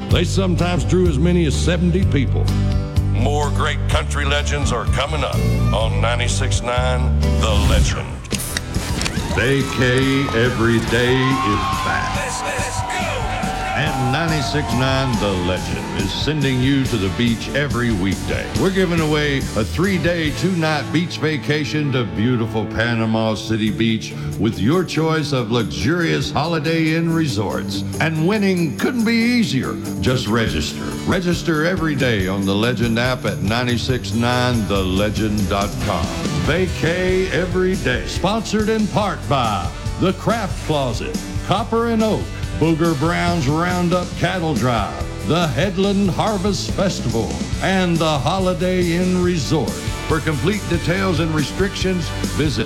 They sometimes drew as many as 70 people. More great country legends are coming up on 96.9 The Legend. Vacay Every Day is back. Let's go! And 96.9 The Legend is sending you to the beach every weekday. We're giving away a 3-day, 2-night beach vacation to beautiful Panama City Beach with your choice of luxurious Holiday Inn resorts. And winning couldn't be easier. Just register. Register every day on the Legend app at 969thelegend.com. Vacay Every Day. Sponsored in part by The Craft Closet, Copper and Oak, Booger Brown's Roundup Cattle Drive, the Headland Harvest Festival, and the Holiday Inn Resort. For complete details and restrictions, visit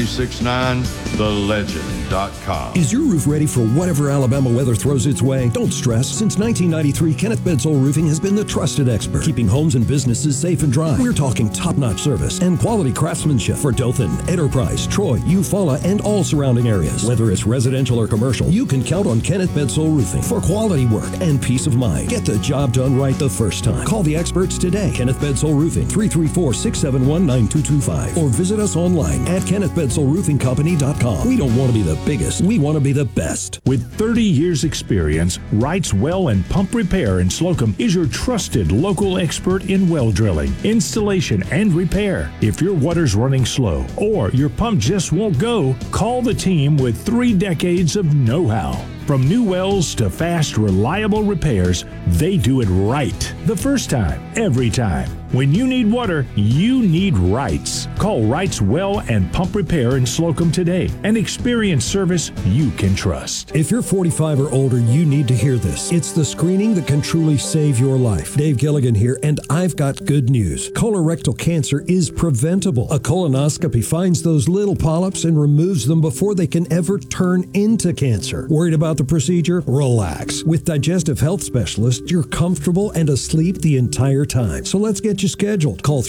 969thelegend.com. Is your roof ready for whatever Alabama weather throws its way? Don't stress. Since 1993, Kenneth Bedsole Roofing has been the trusted expert, keeping homes and businesses safe and dry. We're talking top-notch service and quality craftsmanship for Dothan, Enterprise, Troy, Eufaula, and all surrounding areas. Whether it's residential or commercial, you can count on Kenneth Bedsole Roofing for quality work and peace of mind. Get the job done right the first time. Call the experts today. Kenneth Bedsole Roofing, 334-671-9225, or visit us online at KennethBedsoleRoofingCompany.com. We don't want to be the biggest. We want to be the best. With 30 years experience, Wright's Well and Pump Repair in Slocum is your trusted local expert in well drilling, installation, and repair. If your water's running slow or your pump just won't go, call the team with 3 decades of know-how. From new wells to fast, reliable repairs, they do it right. The first time, every time. When you need water, you need Wright's. Call Wright's Well and Pump Repair in Slocum today and experience service you can trust. If you're 45 or older, you need to hear this. It's the screening that can truly save your life. Dave Gilligan here, and I've got good news. Colorectal cancer is preventable. A colonoscopy finds those little polyps and removes them before they can ever turn into cancer. Worried about the procedure? Relax. With Digestive Health Specialists, you're comfortable and asleep the entire time. So let's get you scheduled. Call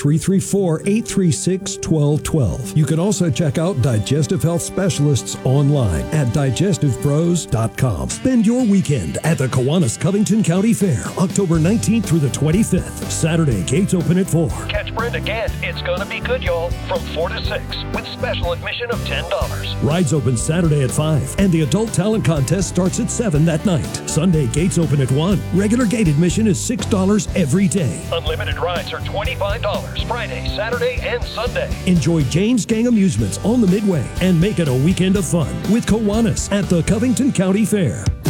334-836-1212. You can also check out Digestive Health Specialists online at digestivepros.com. Spend your weekend at the Kiwanis Covington County Fair, October 19th through the 25th. Saturday, gates open at 4. Catch Brenda Gant. It's gonna be good, y'all, from 4 to 6 with special admission of $10. Rides open Saturday at 5, and the Adult Talent Contest starts at 7 that night. Sunday, gates open at 1. Regular gate admission is $6 every day. Unlimited rides are $25 Friday, Saturday, and Sunday. Enjoy James Gang Amusements on the Midway and make it a weekend of fun with Kiwanis at the Covington County Fair.